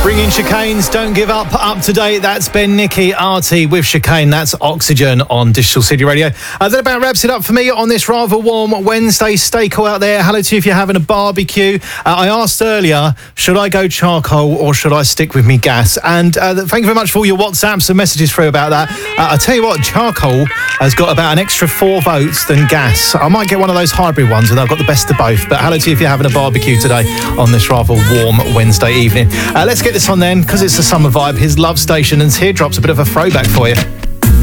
Bringing Chicane's Don't Give Up to date. That's Ben, Nicky, Artie with Chicane. That's Oxygen on Digital City Radio. That about wraps it up for me on this rather warm Wednesday. Stay cool out there. Hello to you if you're having a barbecue. I asked earlier, should I go charcoal or should I stick with me gas? And thank you very much for all your WhatsApps and messages through about that. I tell you what, charcoal has got about an extra 4 votes than gas. I might get one of those hybrid ones and I've got the best of both. But hello to you if you're having a barbecue today on this rather warm Wednesday evening. Let's get this on then, because it's a summer vibe. His Love Station and Teardrops, a bit of a throwback for you.